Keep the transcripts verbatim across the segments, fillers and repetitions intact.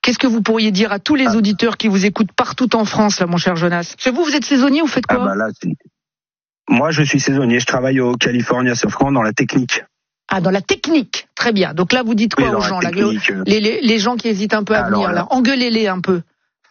Qu'est-ce que vous pourriez dire à tous les ah. auditeurs qui vous écoutent partout en France, là, mon cher Jonas? Chez vous, vous êtes saisonnier, vous faites quoi? ah bah là, Moi, je suis saisonnier. Je travaille au California Surfcamp dans la technique. Ah, dans la technique. Très bien. Donc là, vous dites quoi oui, aux gens là, technique, euh... les, les, les gens qui hésitent un peu à Alors, venir, là, là engueulez-les un peu.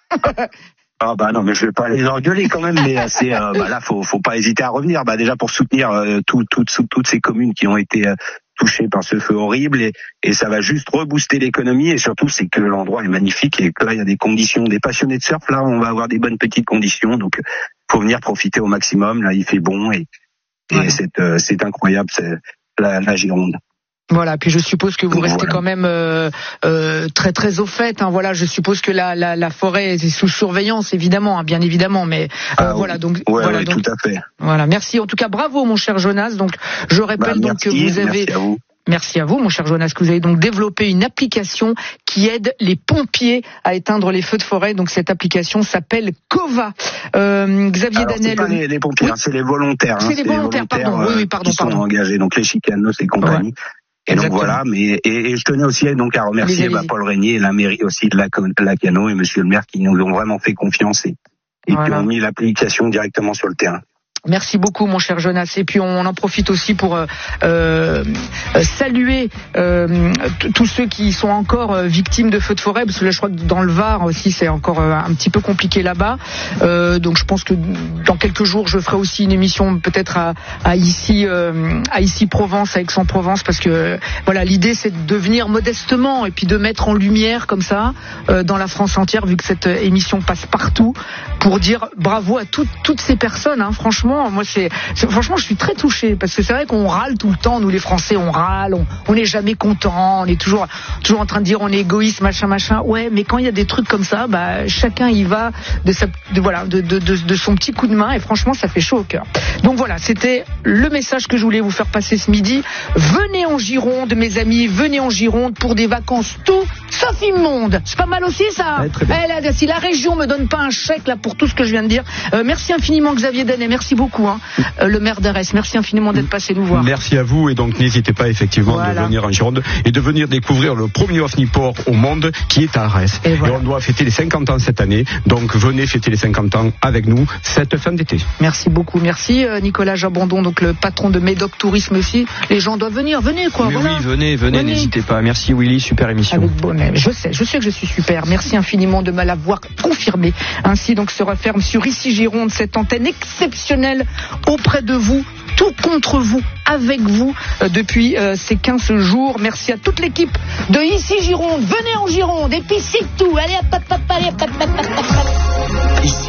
Ah bah non, mais je vais pas les engueuler quand même, mais c'est euh, bah là faut faut pas hésiter à revenir. Bah déjà pour soutenir euh, tout, tout, tout, toutes ces communes qui ont été euh, touchées par ce feu horrible et, et ça va juste rebooster l'économie et surtout c'est que l'endroit est magnifique et que là il y a des conditions, des passionnés de surf là on va avoir des bonnes petites conditions donc faut venir profiter au maximum. Là il fait bon et, et ouais. c'est euh, c'est incroyable c'est la, la Gironde. Voilà, puis je suppose que vous restez voilà. quand même euh, euh, très très au fait. Hein, voilà, je suppose que la, la, la forêt est sous surveillance, évidemment, hein, bien évidemment. Mais euh, ah, voilà, donc ouais, voilà, ouais, donc tout à fait. Voilà, merci. En tout cas, bravo, mon cher Jonas. Donc, je répète bah, donc merci, que vous avez. Merci à vous. Merci à vous, mon cher Jonas, que vous avez donc développé une application qui aide les pompiers à éteindre les feux de forêt. Donc cette application s'appelle Cova. Euh, Xavier Alors, Danel. C'est pas les, les pompiers, oui. hein, c'est les volontaires. C'est hein, les volontaires, les volontaires pardon. Euh, oui, oui, pardon, qui pardon. sont engagés, donc les chicanos et compagnie. Ouais. Et Exactement. donc voilà, mais et, et je tenais aussi donc à remercier bah, Paul Régnier et la mairie aussi de Lacanau et Monsieur le maire qui nous ont vraiment fait confiance et, et voilà. qui ont mis l'application directement sur le terrain. Merci beaucoup, mon cher Jonas. Et puis on en profite aussi pour euh, euh, saluer euh, tous ceux qui sont encore victimes de feux de forêt, parce que là, je crois que dans le Var aussi, c'est encore un petit peu compliqué là-bas. Euh, donc je pense que dans quelques jours, je ferai aussi une émission peut-être à, à ici, euh, à ici Provence, à Aix-en-Provence, parce que voilà, l'idée c'est de venir modestement et puis de mettre en lumière comme ça euh, dans la France entière, vu que cette émission passe partout, pour dire bravo à tout, toutes ces personnes. Hein, franchement. Moi, c'est, c'est franchement, je suis très touchée parce que c'est vrai qu'on râle tout le temps. Nous, les Français, on râle, on, on n'est jamais content, on est toujours, toujours en train de dire on est égoïste, machin, machin. Ouais, mais quand il y a des trucs comme ça, bah, chacun y va de sa, de voilà, de, de, de, de son petit coup de main et franchement, ça fait chaud au cœur. Donc voilà, c'était le message que je voulais vous faire passer ce midi. Venez en Gironde, mes amis, venez en Gironde pour des vacances tout sauf immonde. C'est pas mal aussi ça. Ouais, eh là, si la région me donne pas un chèque là pour tout ce que je viens de dire, euh, merci infiniment Xavier Danet, merci beaucoup. Hein. Euh, le maire d'Arès, merci infiniment d'être passé nous voir. Merci à vous et donc n'hésitez pas effectivement voilà. de venir en Gironde et de venir découvrir le premier OVNIPort au monde qui est à Arès. Et, voilà. et on doit fêter les cinquante ans cette année, donc venez fêter les cinquante ans avec nous cette fin d'été. Merci beaucoup, merci euh, Nicolas Jabondon, donc le patron de Médoc Tourisme aussi. Les gens doivent venir, venez quoi. Mais voilà. oui, venez, venez, venez, n'hésitez pas. Merci Willy, super émission. Avec bonheur. Je sais, je sais que je suis super. Merci infiniment de me l'avoir confirmé. Ainsi donc se referme sur Ici Gironde cette antenne exceptionnelle auprès de vous, tout contre vous, avec vous euh, depuis euh, ces quinze jours. Merci à toute l'équipe de Ici Gironde. Venez en Gironde et puis c'est tout. Allez, hop, hop, hop, allez, hop, hop, hop, hop, hop. Ici.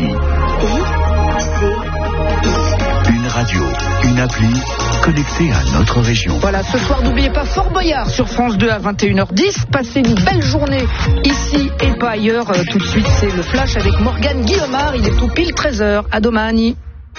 Une radio, une appli connectée à notre région. Voilà, ce soir, n'oubliez pas Fort Boyard sur France deux à vingt et une heures dix. Passez une belle journée ici et pas ailleurs. Euh, tout de suite, c'est le flash avec Morgane Guillaumard. Il est tout pile treize heures. À domani.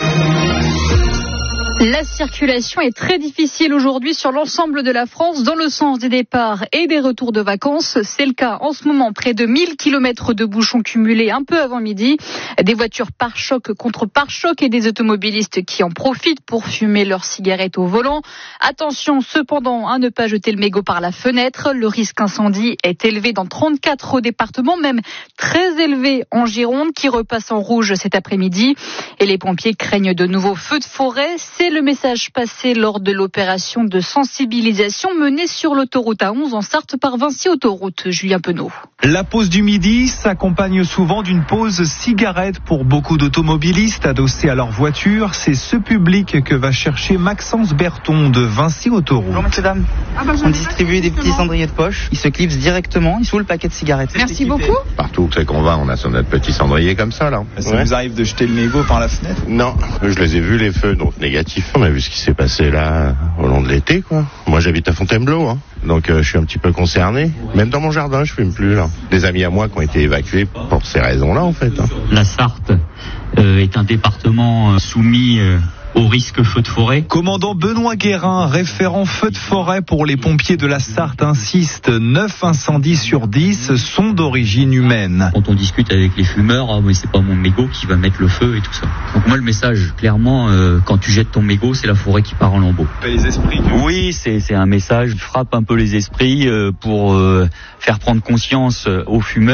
La circulation est très difficile aujourd'hui sur l'ensemble de la France dans le sens des départs et des retours de vacances. C'est le cas en ce moment, près de mille kilomètres de bouchons cumulés un peu avant midi. Des voitures pare-choc contre pare-choc et des automobilistes qui en profitent pour fumer leurs cigarettes au volant. Attention cependant à ne pas jeter le mégot par la fenêtre. Le risque incendie est élevé dans trente-quatre départements, même très élevé en Gironde qui repasse en rouge cet après-midi. Et les pompiers craignent de nouveaux feux de forêt. C'est le message passé lors de l'opération de sensibilisation menée sur l'autoroute A onze en Sarthe par Vinci Autoroute. Julien Penaud. La pause du midi s'accompagne souvent d'une pause cigarette pour beaucoup d'automobilistes adossés à leur voiture. C'est ce public que va chercher Maxence Berton de Vinci Autoroute. Bonjour messieurs dames, on distribue des petits cendriers de poche. Ils se clipsent directement sous le paquet de cigarettes. Merci beaucoup. Partout où c'est qu'on va, on a son notre petit cendrier comme ça là. Ça ouais. vous arrive de jeter le mégot par la fenêtre? Non, je les ai vus les feux, donc négatifs. On a vu ce qui s'est passé là au long de l'été quoi. Moi j'habite à Fontainebleau hein. Donc euh, je suis un petit peu concerné. Même dans mon jardin je fume plus là. Des amis à moi qui ont été évacués pour ces raisons-là en fait. Hein. La Sarthe euh, est un département euh, soumis euh, au risque feu de forêt. Commandant Benoît Guérin, référent feu de forêt pour les pompiers de la Sarthe, insiste, neuf incendies sur dix sont d'origine humaine. Quand on discute avec les fumeurs, ah, mais c'est pas mon mégot qui va mettre le feu et tout ça. Donc moi le message, clairement, euh, quand tu jettes ton mégot, c'est la forêt qui part en lambeaux. Les esprits. Oui, c'est, c'est un message qui frappe un peu les esprits euh, pour euh, faire prendre conscience aux fumeurs.